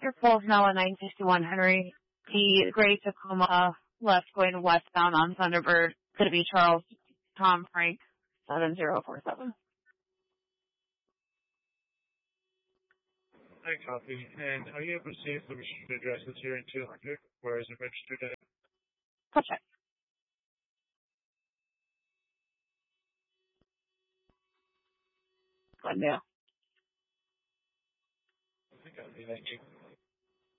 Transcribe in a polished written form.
Your call's now at 951 Henry. The Gray Tacoma left going westbound on Thunderbird. Going to be Charles Tom Frank 7047. I copy. And are you able to see if the restricted address is here in 200? Where is it registered at? I'll check. Good deal. I copy. Thank you.